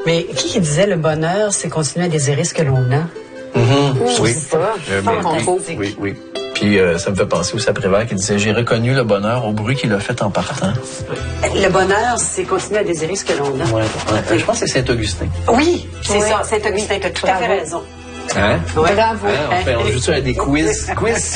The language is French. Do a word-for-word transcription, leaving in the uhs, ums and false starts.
Mais qui qui disait le bonheur, c'est continuer à désirer ce que l'on a? Mm-hmm. Oui. C'est pas. Euh, mais, oui, oui, oui. Puis euh, ça me fait penser aussi à Prévert qui disait « J'ai reconnu le bonheur au bruit qu'il a fait en partant. » Le bonheur, c'est continuer à désirer ce que l'on a. Ouais, ouais. Je pense que c'est Saint-Augustin. Oui, c'est oui. ça. Saint-Augustin, tu as tout à fait raison. Hein? Ouais. Bravo. Hein? On, fait, on joue ça à des quiz. Quiz